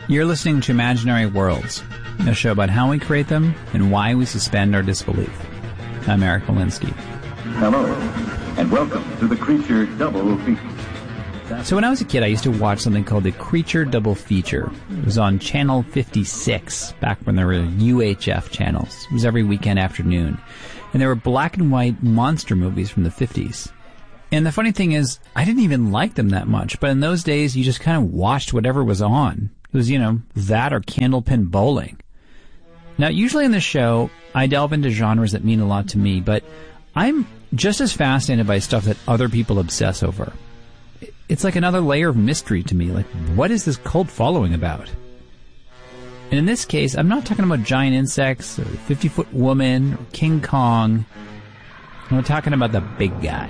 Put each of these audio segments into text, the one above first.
You're listening to Imaginary Worlds, a show about how we create them and why we suspend our disbelief. I'm Eric Molinsky. Hello, and welcome to the Creature Double Feature. So when I was a kid, I used to watch something called the Creature Double Feature. It was on Channel 56, back when there were UHF channels. It was every weekend afternoon. And there were black and white monster movies from the 50s. And the funny thing is, I didn't even like them that much. But in those days, you just kind of watched whatever was on. It was, that or Candlepin Bowling. Now, usually in this show, I delve into genres that mean a lot to me. But I'm just as fascinated by stuff that other people obsess over. It's like another layer of mystery to me. Like, what is this cult following about? And in this case, I'm not talking about giant insects, or 50-foot woman, or King Kong. I'm talking about the big guy.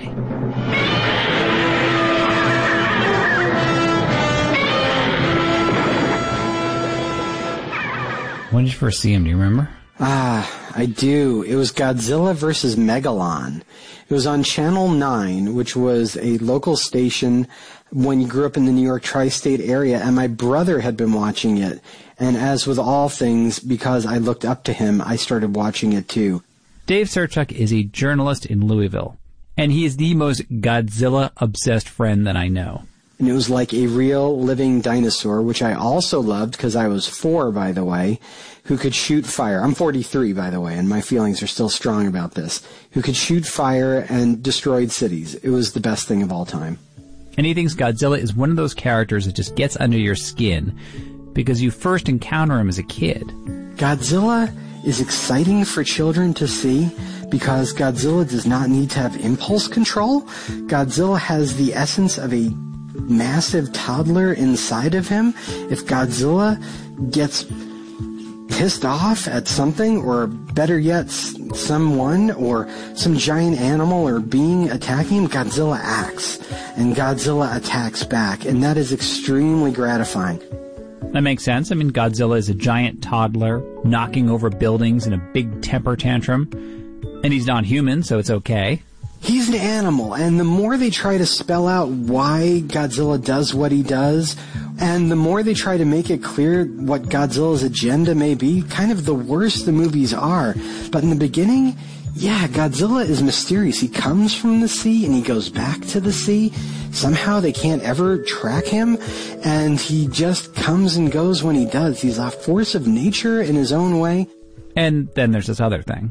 When did you first see him? Do you remember? I do. It was Godzilla vs. Megalon. It was on Channel 9, which was a local station when you grew up in the New York tri-state area, and my brother had been watching it. And as with all things, because I looked up to him, I started watching it too. Dave Serchuk is a journalist in Louisville, and he is the most Godzilla-obsessed friend that I know. And it was like a real living dinosaur, which I also loved because I was 4, by the way, who could shoot fire. I'm 43, by the way, and my feelings are still strong about this. Who could shoot fire and destroyed cities. It was the best thing of all time. And he thinks Godzilla is one of those characters that just gets under your skin because you first encounter him as a kid. Godzilla is exciting for children to see because Godzilla does not need to have impulse control. Godzilla has the essence of a massive toddler inside of him. If Godzilla gets pissed off at something, or better yet, someone or some giant animal or being attacking him, Godzilla acts, and Godzilla attacks back, and that is extremely gratifying. That makes sense. I mean, Godzilla is a giant toddler knocking over buildings in a big temper tantrum, and he's not human, so it's okay. He's an animal, and the more they try to spell out why Godzilla does what he does, and the more they try to make it clear what Godzilla's agenda may be, kind of the worse the movies are. But in the beginning, yeah, Godzilla is mysterious. He comes from the sea, and he goes back to the sea. Somehow they can't ever track him, and he just comes and goes when he does. He's a force of nature in his own way. And then there's this other thing.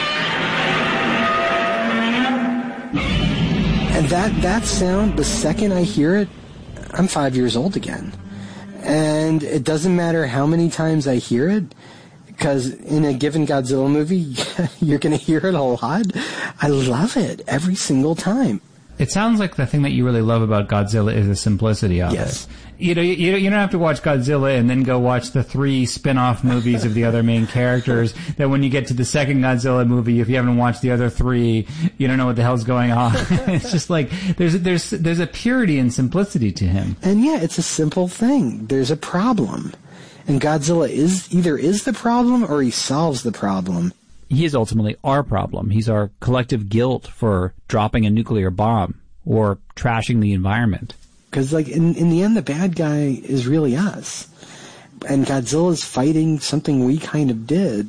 And that sound, the second I hear it, I'm 5 years old again. And it doesn't matter how many times I hear it, because in a given Godzilla movie, you're going to hear it a lot. I love it every single time. It sounds like the thing that you really love about Godzilla is the simplicity of it. You don't have to watch Godzilla and then go watch the 3 spin-off movies of the other main characters, that when you get to the second Godzilla movie, if you haven't watched the other 3, you don't know what the hell's going on. It's just like, there's a purity and simplicity to him. And yeah, it's a simple thing. There's a problem. And Godzilla either is the problem or he solves the problem. He is ultimately our problem. He's our collective guilt for dropping a nuclear bomb or trashing the environment. Because, like, in the end, the bad guy is really us. And Godzilla's fighting something we kind of did.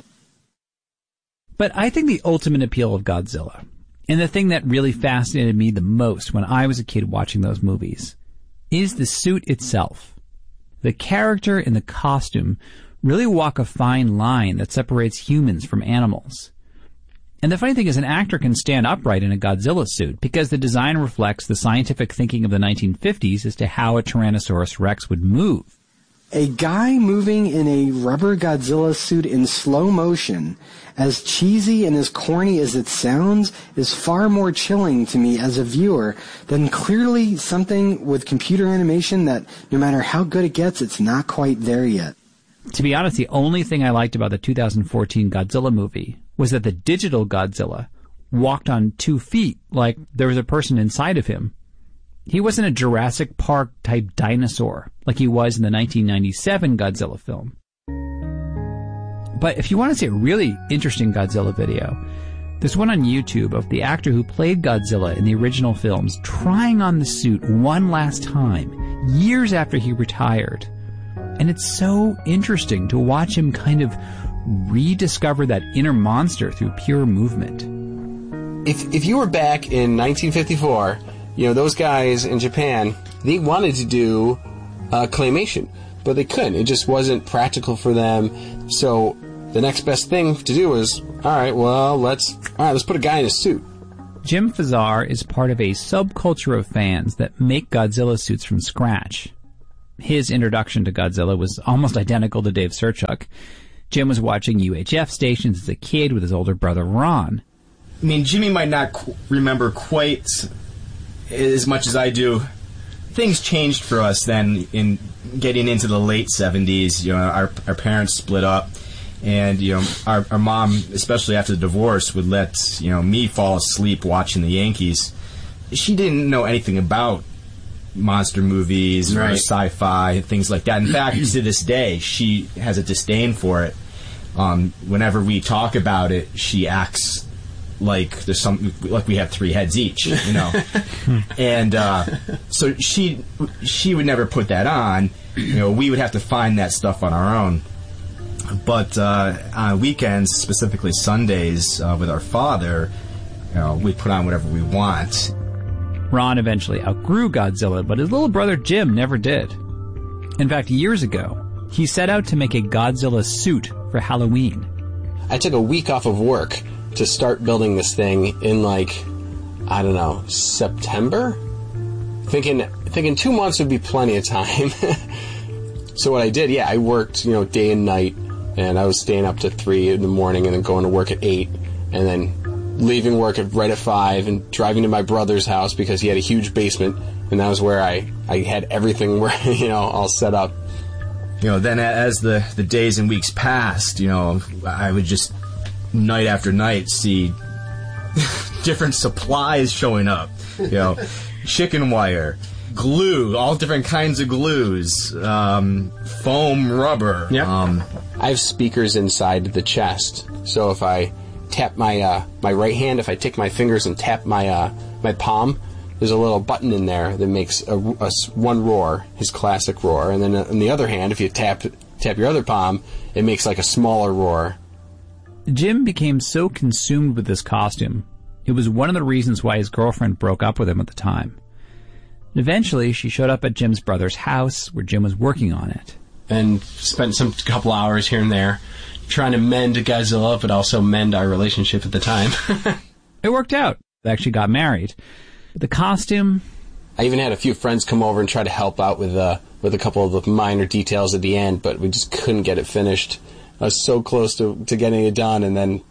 But I think the ultimate appeal of Godzilla, and the thing that really fascinated me the most when I was a kid watching those movies, is the suit itself. The character and the costume really walk a fine line that separates humans from animals. And the funny thing is, an actor can stand upright in a Godzilla suit because the design reflects the scientific thinking of the 1950s as to how a Tyrannosaurus Rex would move. A guy moving in a rubber Godzilla suit in slow motion, as cheesy and as corny as it sounds, is far more chilling to me as a viewer than clearly something with computer animation that no matter how good it gets, it's not quite there yet. To be honest, the only thing I liked about the 2014 Godzilla movie was that the digital Godzilla walked on 2 feet like there was a person inside of him. He wasn't a Jurassic Park-type dinosaur like he was in the 1997 Godzilla film. But if you want to see a really interesting Godzilla video, there's one on YouTube of the actor who played Godzilla in the original films trying on the suit one last time, years after he retired. And And it's so interesting to watch him kind of rediscover that inner monster through pure movement. If you were back in 1954, those guys in Japan, they wanted to do claymation, but they couldn't. It just wasn't practical for them. So the next best thing to do was, let's put a guy in a suit. Jim Fazar is part of a subculture of fans that make Godzilla suits from scratch. His introduction to Godzilla was almost identical to Dave Serchuk. Jim was watching UHF stations as a kid with his older brother Ron. I mean, Jimmy might not remember quite as much as I do. Things changed for us then in getting into the late 70s. Our parents split up, and our mom, especially after the divorce, would let me fall asleep watching the Yankees. She didn't know anything about monster movies or sci-fi, things like that. In fact, to this day, she has a disdain for it. Whenever we talk about it, she acts like there's like we have three heads each, and so she would never put that on. We would have to find that stuff on our own. But on weekends, specifically Sundays, with our father, we put on whatever we want. Ron eventually outgrew Godzilla, but his little brother Jim never did. In fact, years ago, he set out to make a Godzilla suit for Halloween. I took a week off of work to start building this thing in September? Thinking 2 months would be plenty of time. So what I did, I worked, day and night, and I was staying up to 3 in the morning and then going to work at 8, and then leaving work right at 5 and driving to my brother's house because he had a huge basement, and that was where I had everything all set up. Then as the days and weeks passed, I would just night after night see different supplies showing up. Chicken wire, glue, all different kinds of glues, foam rubber. Yep. I have speakers inside the chest, so if I tap my right hand, if I take my fingers and tap my palm, there's a little button in there that makes one roar, his classic roar, and then on the other hand, if you tap your other palm, it makes like a smaller roar. Jim became so consumed with this costume, it was one of the reasons why his girlfriend broke up with him at the time. Eventually, she showed up at Jim's brother's house, where Jim was working on it. And spent some couple hours here and there trying to mend Godzilla, but also mend our relationship at the time. It worked out. They actually got married. But the costume... I even had a few friends come over and try to help out with a couple of the minor details at the end, but we just couldn't get it finished. I was so close to getting it done, and then...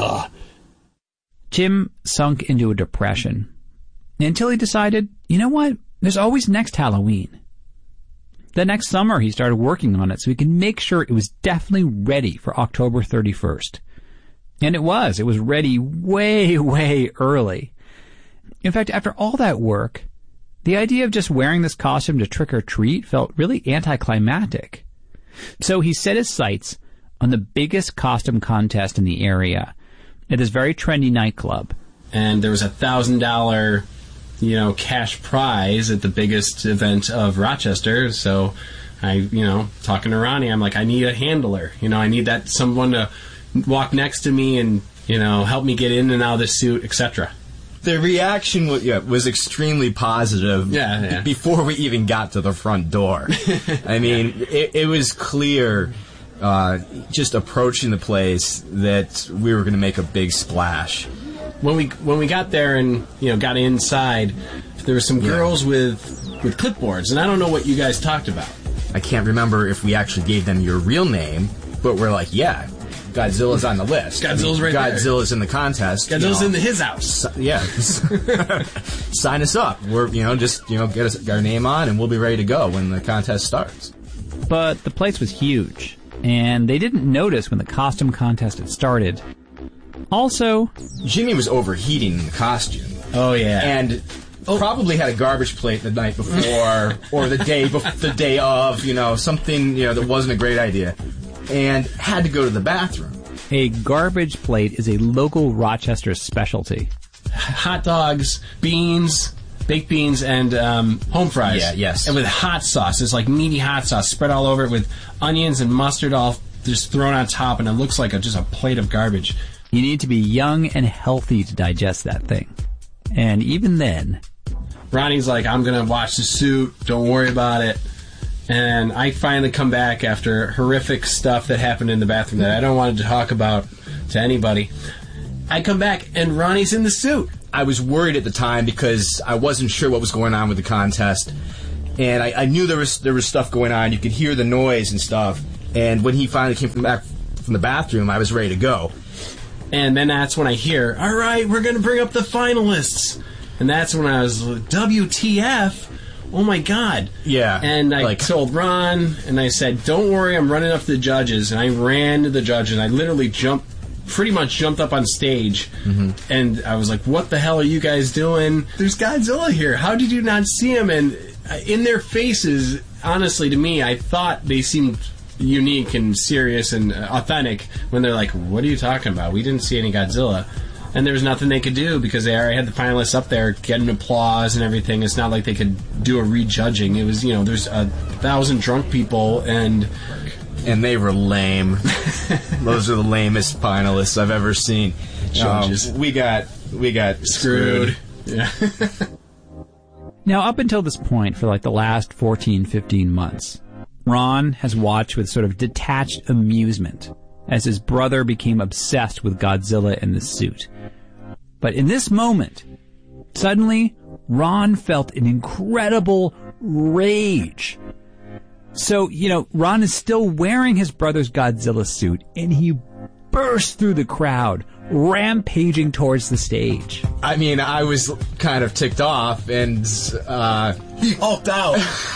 Jim sunk into a depression. Until he decided, you know what? There's always next Halloween. The next summer, he started working on it so he could make sure it was definitely ready for October 31st. And it was. It was ready way, way early. In fact, after all that work, the idea of just wearing this costume to trick or treat felt really anticlimactic. So he set his sights on the biggest costume contest in the area at this very trendy nightclub. And there was $1,000, cash prize at the biggest event of Rochester. So I, talking to Ronnie, I'm like, I need a handler. I need someone to walk next to me and, help me get in and out of the suit, etc. The reaction was extremely positive before we even got to the front door. I mean, it was clear, just approaching the place, that we were going to make a big splash. When we got there and got inside, there were some girls with clipboards, and I don't know what you guys talked about. I can't remember if we actually gave them your real name, but we're like, Godzilla's on the list. Godzilla's right there. Godzilla's in the contest. Godzilla's in his house. Sign us up. We're get our name on, and we'll be ready to go when the contest starts. But the place was huge, and they didn't notice when the costume contest had started. Also, Jimmy was overheating in the costume. Oh yeah, and probably had a garbage plate the night before or the day of, something that wasn't a great idea, and had to go to the bathroom. A garbage plate is a local Rochester specialty. Hot dogs, beans, baked beans and home fries. Yeah, yes. And with hot sauce. It's like meaty hot sauce spread all over it with onions and mustard all just thrown on top, and it looks like just a plate of garbage. You need to be young and healthy to digest that thing. And even then... Ronnie's like, I'm going to watch The Suit. Don't worry about it. And I finally come back after horrific stuff that happened in the bathroom that I don't want to talk about to anybody. I come back, and Ronnie's in The Suit. I was worried at the time because I wasn't sure what was going on with the contest. And I knew there was stuff going on. You could hear the noise and stuff. And when he finally came back from the bathroom, I was ready to go. And then that's when I hear, all right, we're going to bring up the finalists. And that's when I was, WTF? Oh, my God. Yeah. And I told Ron, and I said, don't worry, I'm running up to the judges. And I ran to the judges. I literally pretty much jumped up on stage. Mm-hmm. And I was like, what the hell are you guys doing? There's Godzilla here. How did you not see him? And in their faces, honestly, to me, I thought they seemed unique and serious and authentic when they're like, what are you talking about? We didn't see any Godzilla. And there was nothing they could do because they already had the finalists up there getting applause and everything. It's not like they could do a rejudging. It was, there's 1,000 drunk people and they were lame. Those are the lamest finalists I've ever seen. Judges. We got screwed. Yeah. Now, up until this point, for the last 14, 15 months, Ron has watched with sort of detached amusement as his brother became obsessed with Godzilla in The Suit. But in this moment, suddenly, Ron felt an incredible rage. So, Ron is still wearing his brother's Godzilla suit, and he burst through the crowd, rampaging towards the stage. I mean, I was kind of ticked off, and he hulked out.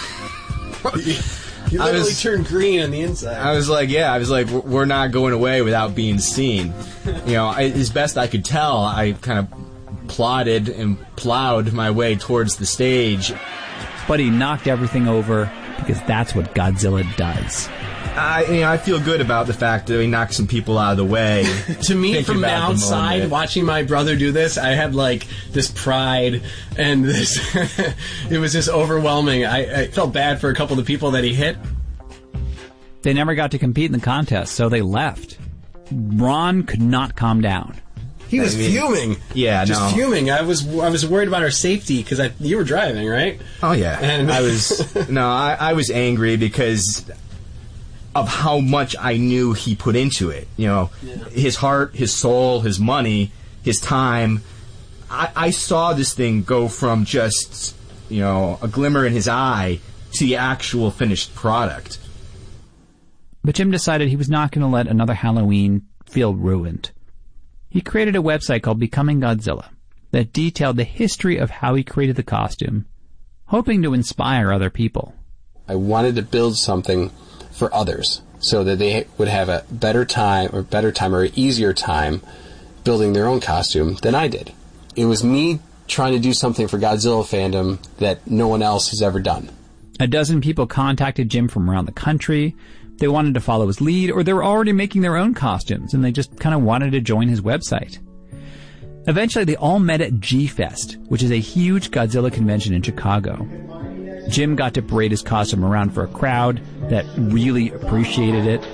He literally turned green on the inside. I was like, we're not going away without being seen. As best I could tell, I kind of plodded and plowed my way towards the stage. But he knocked everything over because that's what Godzilla does. I feel good about the fact that he knocked some people out of the way. To me, from the outside, watching my brother do this, I had this pride and this. It was just overwhelming. I felt bad for a couple of the people that he hit. They never got to compete in the contest, so they left. Ron could not calm down. He was fuming. Yeah, just fuming. I was worried about our safety because you were driving, right? Oh yeah, and I was angry because of how much I knew he put into it. His heart, his soul, his money, his time. I saw this thing go from just, a glimmer in his eye to the actual finished product. But Jim decided he was not going to let another Halloween feel ruined. He created a website called Becoming Godzilla that detailed the history of how he created the costume, hoping to inspire other people. I wanted to build something for others so that they would have a better time or easier time building their own costume than I did. It was me trying to do something for Godzilla fandom that no one else has ever done. A dozen people contacted Jim from around the country. They wanted to follow his lead, or they were already making their own costumes, and they just kind of wanted to join his website. Eventually, they all met at G-Fest, which is a huge Godzilla convention in Chicago. Jim got to parade his costume around for a crowd that really appreciated it.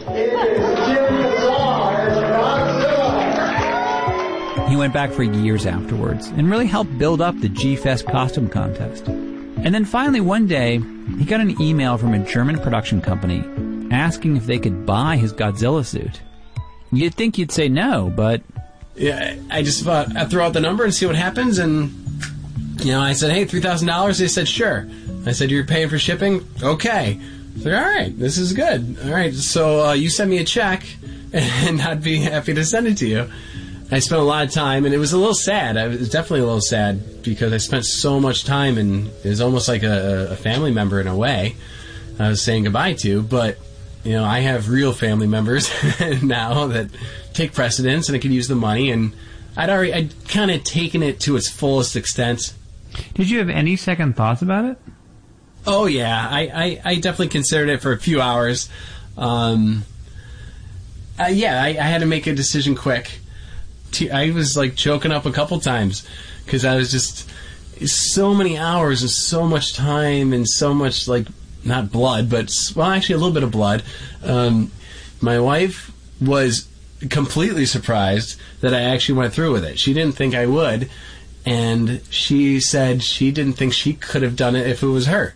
He went back for years afterwards and really helped build up the G-Fest costume contest. And then finally one day, he got an email from a German production company asking if they could buy his Godzilla suit. You'd think you'd say no, but... Yeah, I just thought I'd throw out the number and see what happens, and, I said, hey, $3,000? They said, sure. I said, you're paying for shipping? Okay. I said, all right, this is good. All right, so you send me a check, and I'd be happy to send it to you. I spent a lot of time, and it was a little sad. It was definitely a little sad, because I spent so much time, and it was almost like a family member in a way I was saying goodbye to, but... I have real family members now that take precedence, and I could use the money, and I'd kind of taken it to its fullest extent. Did you have any second thoughts about it? Oh, yeah. I definitely considered it for a few hours. I had to make a decision quick. I was, choking up a couple times, because I was just... so many hours and so much time and so much, like, not blood, but, well, actually a little bit of blood. My wife was completely surprised that I actually went through with it. She didn't think I would, and she said she didn't think she could have done it if it was her.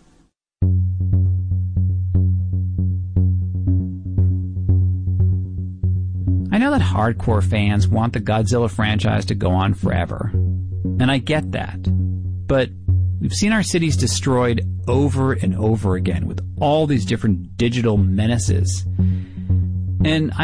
I know that hardcore fans want the Godzilla franchise to go on forever, and I get that. But we've seen our cities destroyed over and over again with all these different digital menaces. And